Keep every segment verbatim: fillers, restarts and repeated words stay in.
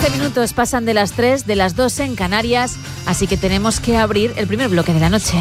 doce minutos pasan de las tres, de las dos en Canarias, así que tenemos que abrir el primer bloque de la noche.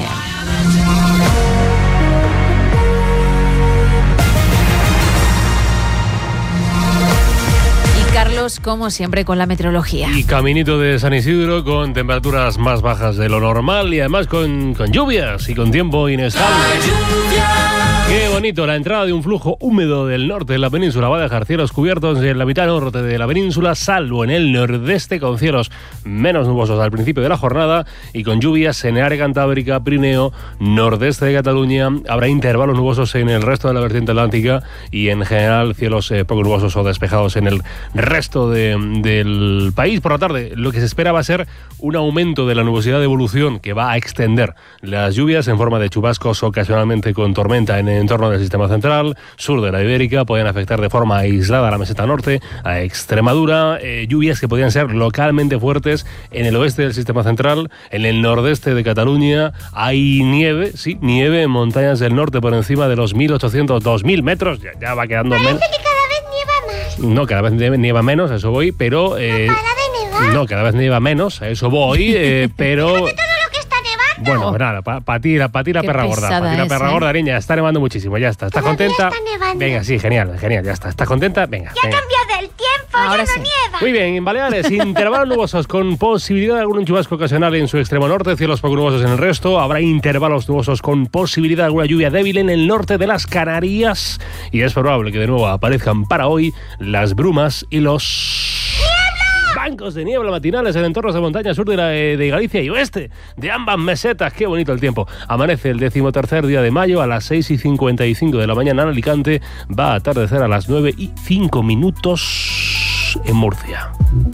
Carlos, como siempre, con la meteorología. Y caminito de San Isidro con temperaturas más bajas de lo normal y además con, con lluvias y con tiempo inestable. Qué bonito, la entrada de un flujo húmedo del norte de la península va a dejar cielos cubiertos en la mitad norte de la península, salvo en el nordeste, con cielos menos nubosos al principio de la jornada y con lluvias en el área cantábrica, Pirineo, nordeste de Cataluña. Habrá intervalos nubosos en el resto de la vertiente atlántica y en general cielos eh, poco nubosos o despejados en el resto de, del país. Por la tarde, lo que se espera va a ser un aumento de la nubosidad de evolución que va a extender las lluvias en forma de chubascos, ocasionalmente con tormenta en el entorno del sistema central, sur de la Ibérica. Pueden afectar de forma aislada a la meseta norte, a Extremadura, eh, lluvias que podrían ser localmente fuertes en el oeste del sistema central, en el nordeste de Cataluña. Hay nieve, sí, nieve en montañas del norte por encima de los mil ochocientos, dos mil metros, ya, ya va quedando menos. Parece que cada vez nieva más. No, cada vez nieva, nieva menos, a eso voy, pero... Eh, ¿No para de nevar? No, cada vez nieva menos, a eso voy, eh, pero... Fíjate todo lo que está nevando. Bueno, pues nada, para pa ti, pa ti la Qué perra gorda. Para ti la pesada perra es, ¿eh? gorda, niña, está nevando muchísimo, ya está. ¿Estás Todavía contenta? está nevando. Venga, sí, genial, genial, ya está. ¿Estás contenta? Venga, Ya ha venga. cambiado el tiempo, Ahora ya sí. no nieva. Muy bien, en Baleares, intervalos nubosos con posibilidad de algún chubasco ocasional en su extremo norte, cielos poco nubosos en el resto. Habrá intervalos nubosos con posibilidad de alguna lluvia débil en el norte de las Canarias. Y es probable que de nuevo aparezcan para hoy las brumas y los... bancos de niebla matinales en entornos de montaña sur de, la, de Galicia y oeste de ambas mesetas. Qué bonito el tiempo. Amanece el decimotercer día de mayo a las seis y cincuenta y cinco de la mañana en Alicante. Va a atardecer a las nueve y cinco minutos en Murcia.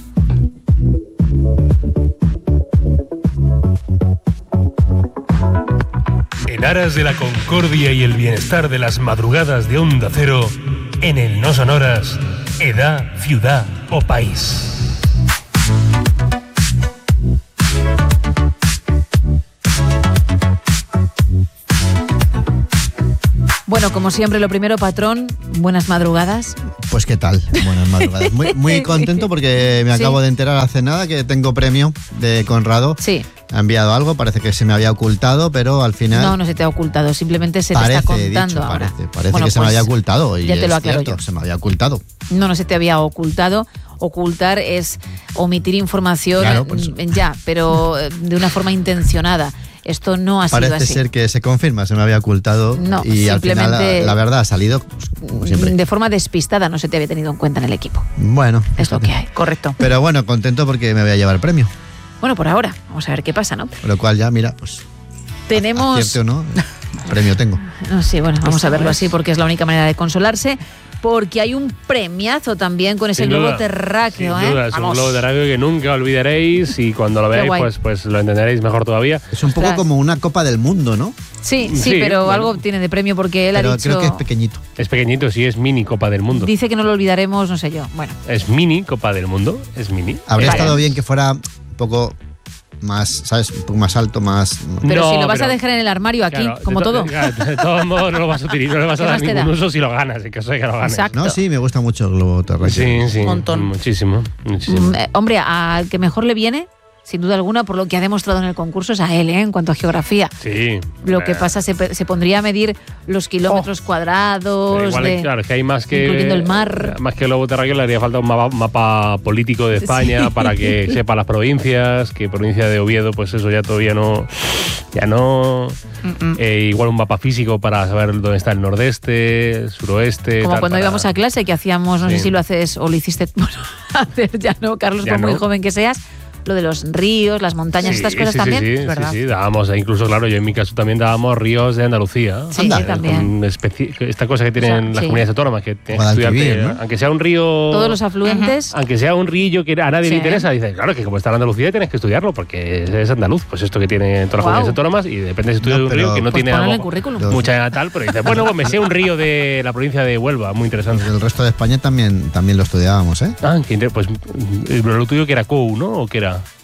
En aras de la concordia y el bienestar de las madrugadas de Onda Cero, en el No Sonoras, edad, ciudad o país. Bueno, como siempre, lo primero, patrón, buenas madrugadas. Pues qué tal, buenas madrugadas. Muy, muy contento porque me acabo Sí. de enterar hace nada que tengo premio de Conrado. Sí. Ha enviado algo, parece que se me había ocultado, pero al final... No, no se te ha ocultado, simplemente se parece, te está contando dicho, ahora. Parece, parece Bueno, que se me pues, había ocultado. Y ya te lo es aclaro cierto, yo. se me había ocultado. No, no se te había ocultado. Ocultar es omitir información, Claro, por eso. eh, ya, pero eh, de una forma intencionada. Esto no ha Parece sido así. ser que se confirma, se me había ocultado. No, y al final la, simplemente- la verdad ha salido, pues, como siempre. De forma despistada, no se te había tenido en cuenta en el equipo. Bueno. Es lo fíjate. que hay, correcto. Pero bueno, contento porque me voy a llevar el premio. Bueno, por ahora, vamos a ver qué pasa, ¿no? Con lo cual ya, mira, pues... Tenemos... Acierte o no, premio tengo. No, sí, bueno, vamos Eso a verlo es. así porque es la única manera de consolarse. Porque hay un premiazo también con ese Sin globo duda, terráqueo, sin ¿eh? duda, es Vamos. un globo terráqueo que nunca olvidaréis y cuando lo Qué veáis guay. pues, pues lo entenderéis mejor todavía. Es un poco Ostras. como una Copa del Mundo, ¿no? Sí, sí, Sí, pero bueno. algo tiene de premio porque él Pero ha dicho... creo que es pequeñito. Es pequeñito, sí, es mini Copa del Mundo. Dice que no lo olvidaremos, no sé yo. Bueno, Es mini Copa del Mundo, es mini. Habría Vale. estado bien que fuera un poco más, ¿sabes? Un poco más alto, más... pero No, si lo vas pero- a dejar en el armario aquí, Claro, como de to- todo. claro, De todos modos no lo vas a utilizar, no le vas a ¿Qué dar más te ningún da? uso si lo ganas, en caso de que lo ganes. Exacto. No, sí, me gusta mucho el globo terráqueo. Sí, sí, Un montón. muchísimo, muchísimo. Mm, eh, hombre, al que mejor le viene, sin duda alguna, por lo que ha demostrado en el concurso, es a él, ¿eh? En cuanto a geografía. Sí. Lo que Eh, pasa, se, pe- se pondría a medir los kilómetros pero cuadrados. igual, de- claro, es que hay más que... incluyendo el mar. Más que el globo terráqueo le haría falta un mapa, mapa político de España Sí. para que sepa las provincias, que provincia de Oviedo, pues eso ya todavía no... Ya no... Mm-mm. Eh, igual un mapa físico para saber dónde está el nordeste, el suroeste... Como tal, cuando para- íbamos a clase, que hacíamos, no Sí. sé si lo haces o lo hiciste, bueno, hacer ya no, Carlos, Ya por muy no. joven que seas, lo de los ríos, las montañas, Sí, estas cosas sí, también, Sí, sí, ¿verdad? sí, sí, dábamos, e incluso, claro, yo en mi caso también dábamos ríos de Andalucía. Sí, Anda, también. Con especi- esta cosa que tienen O sea, las sí. comunidades autónomas, que tienes que Guadalquivir, estudiarte, ¿no? aunque sea un río... Todos los afluentes. Aunque sea un río que a nadie Sí. le interesa, dices, claro, que como está en Andalucía tienes que estudiarlo, porque es andaluz, pues esto que tiene todas las Guau. comunidades autónomas, y depende si estudias No, de un río pero- que no Pues tiene ponlo en el algo- currículum. Los- mucha tal, pero dices, bueno, pues me sé un río de la provincia de Huelva, muy interesante. El resto de España también, también lo estudiábamos, ¿eh? Ah, qué inter- pues mm, lo tuyo que era C O U, ¿no? ¿O qué era?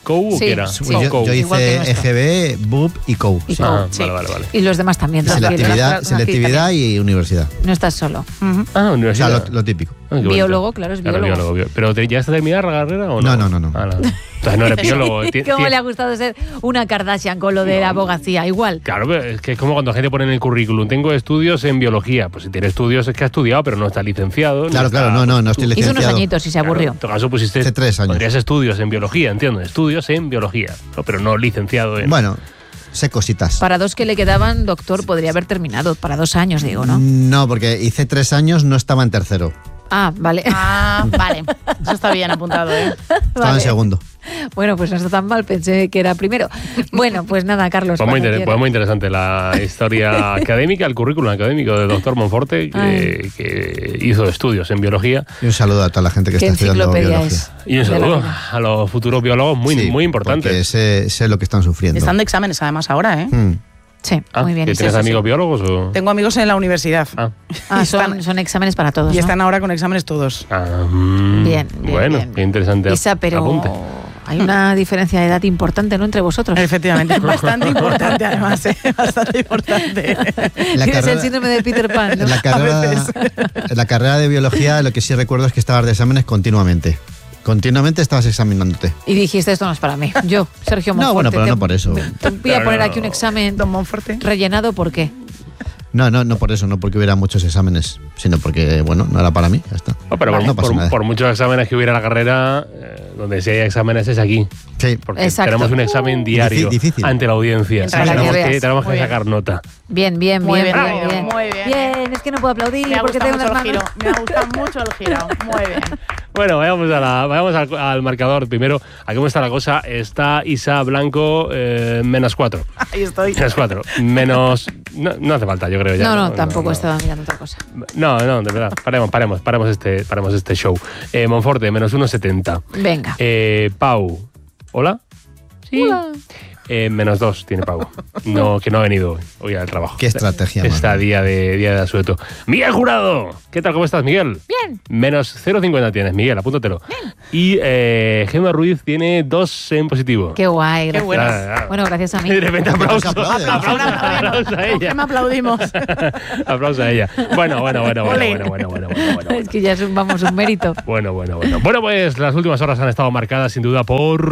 ¿C O U o Sí, qué era? sí. No, yo, C O U. yo Igual que hice nuestro. E G B, B U P y C O U. Y Sí. C O U. Ah, Sí. vale, vale, vale. Y los demás también. Selectividad, Aquí selectividad también. y universidad. No estás solo. Ujú. Ah, O sea, universidad. lo, lo típico. Ah, qué bonito. Biólogo, claro, es biólogo. bio- ¿Pero te, ya está terminada la carrera o no? No, no, no, no. Ah, Entonces no eres biólogo. Ti- ¿Cómo ti- le ha gustado ser una Kardashian con lo de la abogacía? Igual. Claro, pero es que es como cuando la gente pone en el currículum, tengo estudios en biología. Pues si tiene estudios es que ha estudiado, pero no está licenciado. Claro, está- claro, no, no, no estoy Hizo licenciado. unos añitos y se Claro, aburrió. en todo caso pusiste Hace tres años. Podrías estudios en biología, entiendo. Estudios en biología, ¿no? Pero no licenciado en... Bueno, sé cositas. Para dos que le quedaban, doctor, podría haber terminado. Para dos años, digo, ¿no? No, porque hice tres años, no estaba en tercero. Ah, vale. Ah, vale. Eso está bien apuntado, ¿eh? Estaba Vale. en segundo. Bueno, pues no está tan mal, pensé que era primero. Bueno, pues nada, Carlos. Pues muy, cuando inter- quieras. pues muy interesante la historia académica, el currículum académico del doctor Monforte, que, que hizo estudios en biología. Y un saludo a toda la gente que ¿Qué está estudiando enciclopedia biología. es? Y un De la saludo vida. a los futuros biólogos muy, Sí, muy Porque importantes. sé, sé lo que están sufriendo. Están de exámenes además ahora, ¿eh? Mm. Sí, Ah, muy bien. ¿que sí, ¿Tienes sí, amigos sí. biólogos o...? Tengo amigos en la universidad. Ah, Ah, Y son, están- son exámenes para todos, Y ¿no? están ahora con exámenes todos. ah, mm, Bien, bien, Bueno, bien. qué interesante Isa, pero apunte. hay una diferencia de edad importante, ¿no?, entre vosotros. Efectivamente, bastante importante además, ¿eh? Bastante importante. La Tienes carrera- el síndrome de Peter Pan, ¿no? En la, carrera, veces. en la carrera de biología lo que sí recuerdo es que estabas de exámenes continuamente. Continuamente estabas examinándote. Y dijiste, esto no es para mí. Yo, Sergio No, Monforte. bueno, pero te- no por eso. Te voy a Pero poner no. aquí un examen Don Monforte. rellenado, ¿por qué? No, no, no por eso, no porque hubiera muchos exámenes, sino porque, bueno, no era para mí, ya está. No, pero por, No pasa por- nada. por muchos exámenes que hubiera en la carrera, eh, donde si hay exámenes es aquí. Sí, Porque Exacto. tenemos un examen diario difícil. ante la audiencia. Para que tenemos veas. que, tenemos que Muy bien. sacar nota. Bien, bien, Muy bien, bien, bien, muy bien. bien, muy bien. Bien, es que no puedo aplaudir Me ha porque gustado tengo mucho unas el manos. giro. Me ha gustado mucho el giro. Muy bien. Bueno, vayamos, a la, vayamos al, al marcador primero. ¿A cómo está la cosa? Está Isa Blanco eh, menos cuatro. Ahí estoy. Menos cuatro. Menos... No, no hace falta, yo creo ya. No, no, tampoco no. estaba mirando otra cosa. No, no, de verdad. Paremos, paremos, paremos este, paremos este show. Eh, Monforte, menos uno setenta. Venga. Eh, Pau. ¿Hola? Sí. Hola. Eh, menos dos tiene Pau. No, que no ha venido hoy, hoy al trabajo. qué estrategia. Está mano. día de día de asueto. Miguel Jurado. ¿Qué tal? ¿Cómo estás, Miguel? Bien. Menos cero coma cincuenta tienes, Miguel, apúntatelo. Y eh, Gemma Ruiz tiene dos en positivo. Qué guay, gracias. bueno. Ah, ah. Bueno, gracias a mí. Y de repente aplauso. Aplausos. Aplauso, aplauso a ¿Por ella. qué me aplaudimos? Aplauso a ella. Bueno, bueno, bueno, bueno, Ole. bueno, bueno, bueno, bueno, bueno. Es que ya es un, vamos, un mérito. Bueno, bueno, bueno. Bueno, pues las últimas horas han estado marcadas sin duda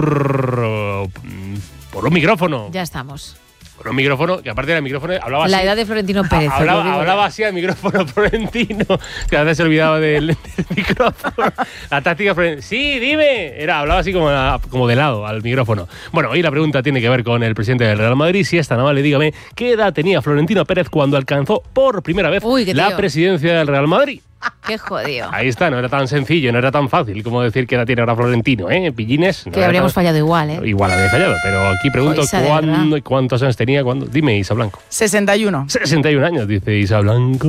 por por un micrófono. Ya estamos. Por un micrófono, que aparte del micrófono hablaba La así. edad de Florentino Pérez. os lo Hablaba, digo ya. hablaba así al micrófono Florentino, que a veces se olvidaba del, del micrófono. La táctica Florentino. Sí, dime. Era, hablaba así como, a- como de lado al micrófono. Bueno, hoy la pregunta tiene que ver con el presidente del Real Madrid. Si es tan amable, dígame, ¿qué edad tenía Florentino Pérez cuando alcanzó por primera vez Uy, qué la tío. presidencia del Real Madrid? Qué jodido. Ahí está, no era tan sencillo, no era tan fácil como decir qué edad tiene ahora Florentino, ¿eh? Pillines. No Que era habríamos tan- fallado igual, ¿eh? Igual había fallado, pero aquí pregunto Isa, de cuándo y cuántos años tenía. Cuándo. Dime, Isa Blanco. sesenta y uno. sesenta y un años, dice Isa Blanco.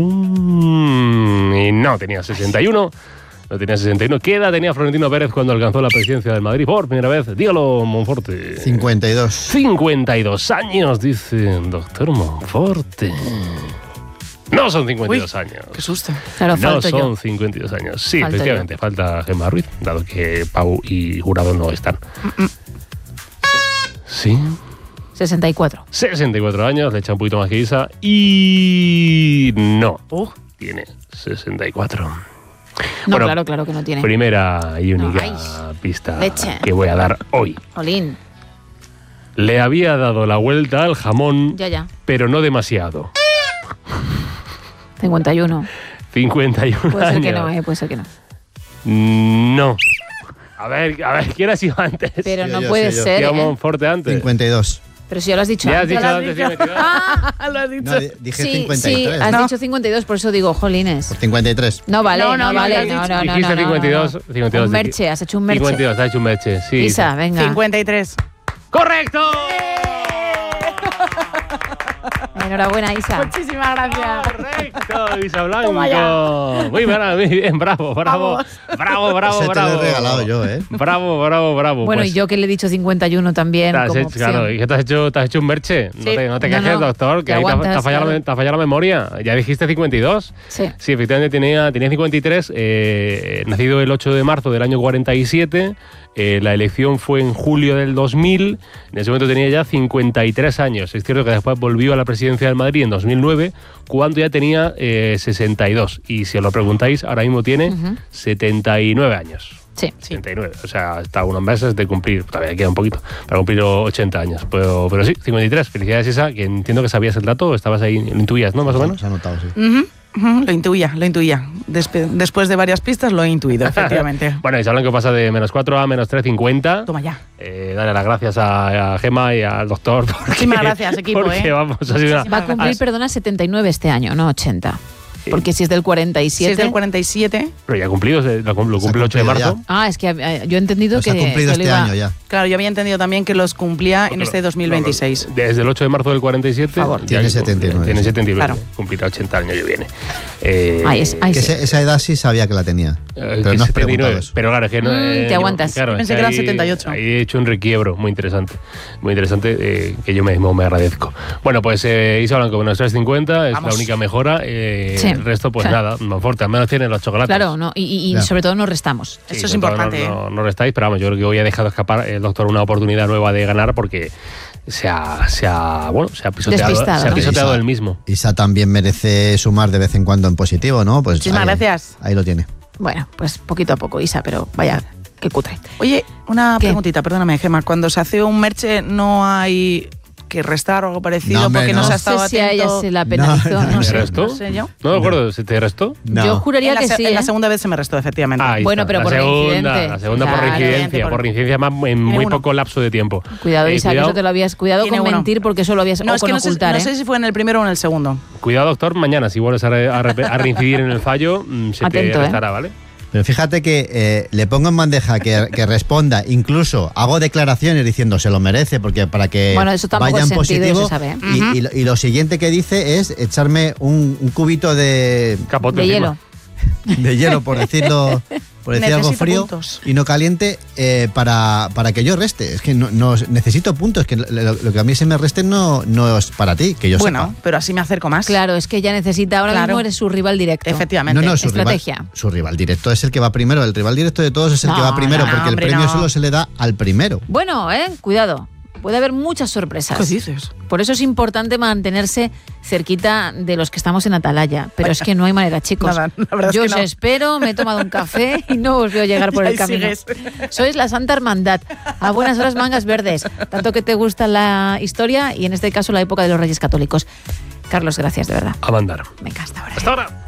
Mm, Y no, tenía sesenta y uno. No tenía sesenta y uno. ¿Qué edad tenía Florentino Pérez cuando alcanzó la presidencia del Madrid por primera vez? Dígalo, Monforte. cincuenta y dos. cincuenta y dos años, dice el doctor Monforte. No son cincuenta y dos Uy, años. Qué susto. Claro, No falto son yo. cincuenta y dos años. Sí, Falto efectivamente, falta Gemma Ruiz, dado que Pau y Jurado no están. Sí, sesenta y cuatro. sesenta y cuatro años, le echa un poquito más que Isa. Y no, Uh, tiene sesenta y cuatro. No, Bueno, claro, claro que no tiene. Primera y única Ay, pista leche. que voy a dar hoy. Olín. Le había dado la vuelta al jamón, Ya, ya. pero no demasiado. cincuenta y uno. cincuenta y uno Puede años. ser que no, ¿eh? Puede ser que no. No. A ver, a ver, ¿quién ha sido antes? Pero Sí, no yo, puede sí, yo. ser, Tío ¿eh? Monforte antes. cincuenta y dos. Pero si ya lo has dicho Ya has antes. dicho lo has antes, dicho. sí, me he quedado. lo has dicho. No, di- dije Sí, cincuenta y sí, tres. has No. dicho cincuenta y dos, por eso digo, jolines. Por cincuenta y tres. No vale, No, no, no, no, vale, lo has no, dicho. no, no, Dijiste no, no, cincuenta y dos, no. cincuenta y dos. Un merche, has hecho un merche. cincuenta y dos, has hecho un merche, sí. Isa, venga. cincuenta y tres. ¡Correcto! Enhorabuena, Isa. Muchísimas gracias. Correcto, Isa Blanco. Toma ya. Muy bien, muy bien, bravo, bravo. Vamos. Bravo, bravo, Ese te bravo. lo he regalado yo, ¿eh? Bravo, bravo, bravo. Bueno, Pues, y yo que le he dicho cincuenta y uno también te has como hecho, opción. claro, ¿y qué te has hecho? ¿Te has hecho un merche? No Sí. te, no te No, quejes, no, doctor, que te ahí te ha- te, aguantas, ha fallado la, claro. te ha fallado la memoria. Ya dijiste cincuenta y dos. Sí. Sí, efectivamente tenía, tenía cincuenta y tres, eh, nacido el ocho de marzo del año cuarenta y siete, Eh, la elección fue en julio del dos mil, en ese momento tenía ya cincuenta y tres años. Es cierto que después volvió a la presidencia del Madrid en dos mil nueve, cuando ya tenía eh, sesenta y dos. Y si os lo preguntáis, ahora mismo tiene uh-huh. setenta y nueve años. Sí. setenta y nueve, o sea, está a unos meses de cumplir, todavía queda un poquito, para cumplir ochenta años. Pero, pero sí, cincuenta y tres, felicidades Isa, que entiendo que sabías el dato, estabas ahí, lo intuías, ¿no? Más o menos. Se ha notado, sí. Uh-huh. Uh-huh, lo intuía, lo intuía. Despe- después de varias pistas lo he intuido, efectivamente. Bueno, y se hablan que pasa de menos cuatro a menos tres cincuenta. Toma ya. Eh, dale las gracias a, a Gemma y al doctor. Porque, Muchísimas gracias, equipo. Porque, ¿eh? vamos, ha sido una, Va a cumplir, has, perdona, setenta y nueve este año, no ochenta. Porque si es del cuarenta y siete... Si es del cuarenta y siete... Pero ya ha cumplido, lo cumple el ocho de marzo. Ya. Ah, es que eh, yo he entendido Los que... ha cumplido que este iba... año ya. Claro, yo había entendido también que los cumplía No, en no, este dos mil veintiséis. No, no. Desde el ocho de marzo del cuarenta y siete... Favor. ya Tiene setenta y nueve. Tiene setenta y nueve. Claro. Cumplirá ochenta el año que viene. Eh, Ahí es, ahí Que sí. ese- esa edad sí sabía que la tenía. Eh, pero que no has setenta y preguntado nueve. eso. Pero claro, es que no. Mm, eh, te aguantas. Claro, Yo pensé es que eran ahí- setenta y ocho. Ahí he hecho un requiebro muy interesante. Muy interesante eh, que yo mismo me agradezco. Bueno, pues eh, Isa Blanco, menos tres cincuenta, es Vamos. la única mejora. Eh, Sí. El resto, pues Sí. nada, más fuerte. Al menos tienen los chocolates. Claro, no, y, y- y Ya. sobre todo no restamos. Sí, Eso es sobre todo importante, No, no, no restáis, pero vamos, yo creo que hoy ha dejado escapar el doctor una oportunidad nueva de ganar porque se ha, se ha, bueno, se ha pisoteado, Despistado, se ha ¿no? pisoteado Isa. el mismo. Isa también merece sumar de vez en cuando en positivo, ¿no? Pues Muchísimas ahí- gracias. Ahí lo tiene. Bueno, pues poquito a poco, Isa, pero vaya, qué cutre. Oye, una ¿Qué? preguntita, perdóname, Gemma. Cuando se hace un merche no hay que restar o algo parecido No, hombre, porque no, no. se ha No estado sé si a ella atento. se la penalizó. No, No, no, ¿Te sé. restó? no sé yo. No me acuerdo, ¿se te restó? No. Yo juraría En la, que se- sí. en la ¿eh? segunda vez se me restó, efectivamente. Ahí Bueno, está. pero la por segunda, reincidente. la segunda por Claro, reincidencia, evidente, por por- reincidencia más en muy uno. poco lapso de tiempo. Cuidado, Eh, Isa, que cuidado, eso te lo habías... Cuidado Tiene con uno. mentir porque eso lo habías... No, o es con que no sé, ocultar, no ¿eh? sé si fue en el primero o en el segundo. cuidado, doctor, mañana si vuelves a, re- a re- a reincidir en el fallo, mm, se Atento, te ¿eh? restará, ¿vale? Pero fíjate que eh, le pongo en bandeja que, que responda, incluso hago declaraciones diciendo se lo merece, porque para que Bueno, eso tampoco vaya es en sentido, positivo. se sabe, ¿eh? y, Ujú. y lo, y lo siguiente que dice es echarme un, un cubito de, Capote De encima. hielo. de hielo, por decirlo, por decir algo Necesito frío puntos. y no caliente, eh, para, para que yo reste. Es que no, no- necesito puntos, que lo, lo que a mí se me reste no, no es para ti, que yo Bueno, sepa. pero así me acerco más. Claro, es que ella necesita... Ahora Claro. mismo eres su rival directo. Efectivamente. No, no, su rival, Estrategia. su rival directo es el que va primero. El rival directo de todos es el No, que va primero, no, porque hombre, el premio no. solo se le da al primero. Bueno, ¿eh? Cuidado. Puede haber muchas sorpresas. ¿Qué dices? Por eso es importante mantenerse cerquita de los que estamos en Atalaya. Pero es que no hay manera, chicos. Nada, la verdad es Yo que os no. espero, me he tomado un café y no os veo llegar por Y el ahí camino. sigues. Sois la Santa Hermandad. A buenas horas, mangas verdes. Tanto que te gusta la historia y en este caso la época de los Reyes Católicos. Carlos, gracias, de verdad. A mandar. Venga, hasta ahora. Hasta ahora.